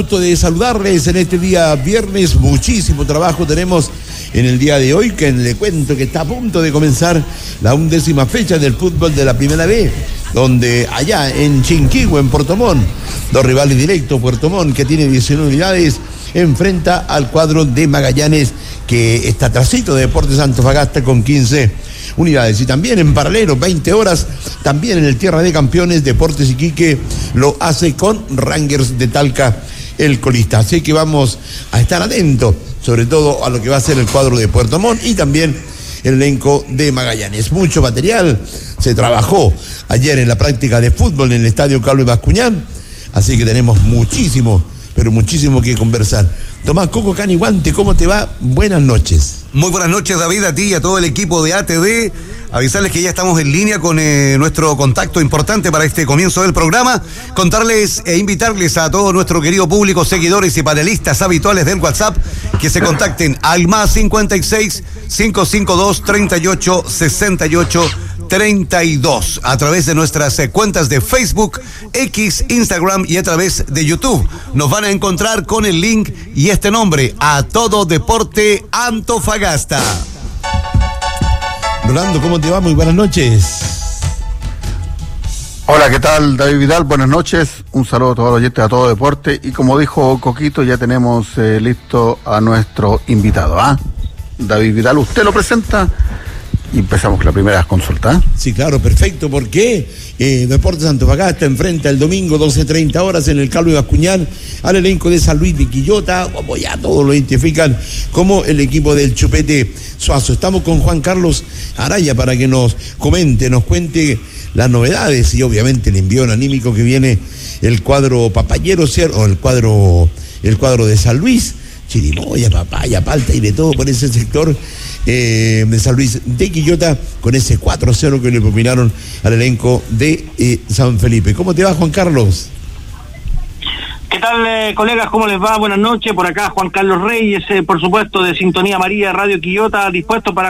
De saludarles en este día viernes. Muchísimo trabajo tenemos en el día de hoy, que le cuento que está a punto de comenzar la 11ª fecha del fútbol de la Primera B, donde allá en Chinquihue, en Puerto Montt, dos rivales directos. Puerto Montt, que tiene 19 unidades, enfrenta al cuadro de Magallanes, que está trasito de Deportes Antofagasta con 15 unidades. Y también en paralelo, 20 horas, también en el Tierra de Campeones, Deportes Iquique lo hace con Rangers de Talca, el colista. Así que vamos a estar atentos, sobre todo a lo que va a ser el cuadro de Puerto Montt y también el elenco de Magallanes. Mucho material se trabajó ayer en la práctica de fútbol en el Estadio Carlos Bascuñán, así que tenemos muchísimo, pero muchísimo que conversar. Tomás Coco Caniguante, ¿cómo te va? Buenas noches. Muy buenas noches, David, a ti y a todo el equipo de ATD. Avisarles que ya estamos en línea con nuestro contacto importante para este comienzo del programa. Contarles e invitarles a todo nuestro querido público, seguidores y panelistas habituales del WhatsApp, que se contacten al más 56 552 38 68 32 a través de nuestras cuentas de Facebook, X, Instagram y a través de YouTube. Nos van a encontrar con el link y este nombre: A Todo Deporte Antofagasta. Rolando, ¿cómo te va? Muy buenas noches. Hola, ¿qué tal, David Vidal? Buenas noches. Un saludo a todos los oyentes, a Todo Deporte. Y como dijo Coquito, ya tenemos listo a nuestro invitado. David Vidal, usted lo presenta y empezamos con la primera consulta. Sí, claro, perfecto. ¿Por qué? Deportes Antofagasta enfrenta el domingo 12:30 horas en el Carlos Bascuñán al elenco de San Luis de Quillota, como ya todos lo identifican como el equipo del Chupete Suazo. Estamos con Juan Carlos Araya para que nos comente, nos cuente las novedades y obviamente el envío anímico que viene el cuadro papayero, o el cuadro de San Luis, chirimoya, papaya, palta y de todo por ese sector de San Luis de Quillota, con ese 4-0 que le propinaron al elenco de San Felipe. ¿Cómo te va, Juan Carlos? ¿Qué tal, colegas? ¿Cómo les va? Buenas noches. Por acá Juan Carlos Reyes, por supuesto, de Sintonía Amarilla, Radio Quillota, dispuesto para